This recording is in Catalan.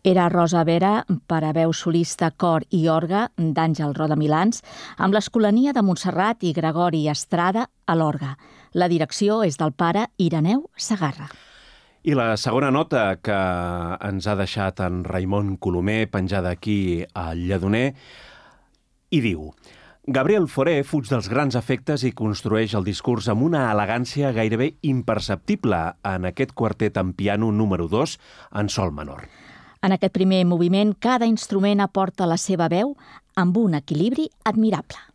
Era Rosa Vera per a veu solista, cor i orgue d'Àngel Rodamilans, amb l'Escolania de Montserrat i Gregori Estrada a l'orgue. La direcció és del pare Ireneu Segarra. I la segona nota que ens ha deixat en Raimon Colomer, penjada aquí al Lledoner, i diu: Gabriel Fauré fuig dels grans efectes i construeix el discurs amb una elegància gairebé imperceptible en aquest quartet en piano número 2 en sol menor. En aquest primer moviment, cada instrument aporta la seva veu amb un equilibri admirable.